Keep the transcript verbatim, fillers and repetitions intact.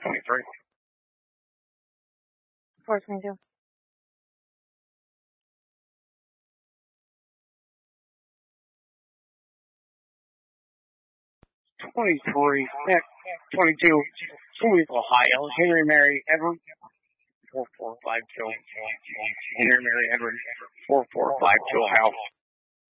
twenty-three. four twenty-two. twenty-three. Next, twenty-two. Toledo, Ohio. Henry Mary Edward. four four five two. Henry Mary Edward. four four five two, Ohio.